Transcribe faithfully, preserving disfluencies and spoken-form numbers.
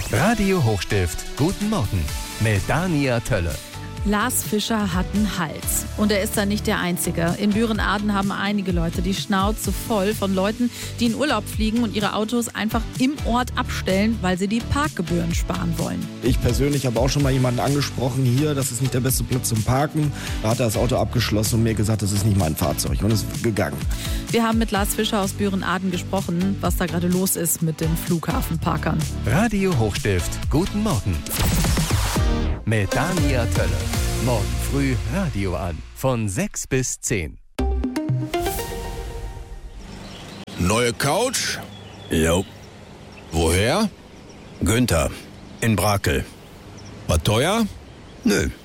Radio Hochstift, guten Morgen mit Dania Tölle. Lars Fischer hat einen Hals. Und er ist da nicht der Einzige. In Büren-Aden haben einige Leute die Schnauze voll von Leuten, die in Urlaub fliegen und ihre Autos einfach im Ort abstellen, weil sie die Parkgebühren sparen wollen. Ich persönlich habe auch schon mal jemanden angesprochen, hier, das ist nicht der beste Platz zum Parken. Da hat er das Auto abgeschlossen und mir gesagt, das ist nicht mein Fahrzeug und ist gegangen. Wir haben mit Lars Fischer aus Büren-Aden gesprochen, was da gerade los ist mit den Flughafenparkern. Radio Hochstift, guten Morgen mit Dania Tölle. Morgen früh Radio an, von sechs bis zehn. Neue Couch? Jo. Woher? Günther. In Brakel. War teuer? Nö.